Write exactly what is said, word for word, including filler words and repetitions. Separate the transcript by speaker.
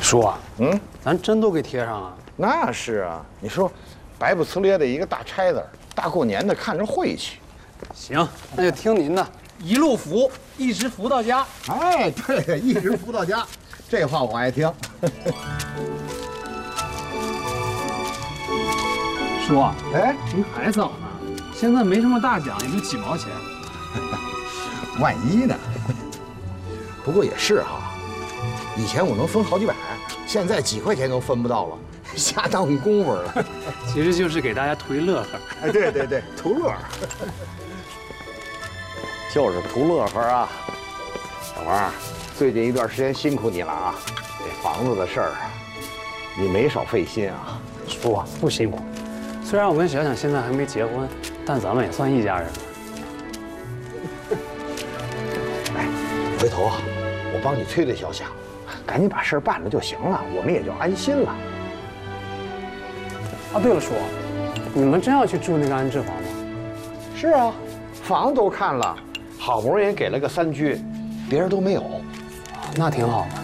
Speaker 1: 叔啊，
Speaker 2: 嗯，
Speaker 1: 咱真都给贴上啊？
Speaker 2: 那是啊，你说，白不呲咧的一个大差子，大过年的看着晦气。
Speaker 1: 行，那就听您的，
Speaker 3: 一路福，一直福到家。
Speaker 4: 哎，对，一直福到家，这话我爱听。
Speaker 3: 叔啊，
Speaker 4: 哎，
Speaker 3: 您还早呢，现在没什么大奖，也就几毛钱。
Speaker 4: 万一呢？
Speaker 2: 不过也是哈，以前我能分好几百，现在几块钱都分不到了，瞎耽误功夫了。
Speaker 1: 其实就是给大家图一乐呵。
Speaker 4: 哎，对对对，图乐。
Speaker 2: 就是图乐呵啊，小王，最近一段时间辛苦你了啊！这房子的事儿啊，你没少费心啊。
Speaker 1: 叔啊，不辛苦。虽然我跟小想现在还没结婚，但咱们也算一家人了。
Speaker 2: 哎，回头啊，我帮你催催小想，赶紧把事儿办了就行了，我们也就安心了。
Speaker 1: 啊，对了，叔，你们真要去住那个安置房吗？
Speaker 2: 是啊，房子都看了，好不容易给了个三居，别人都没有。
Speaker 1: 啊，那挺好的。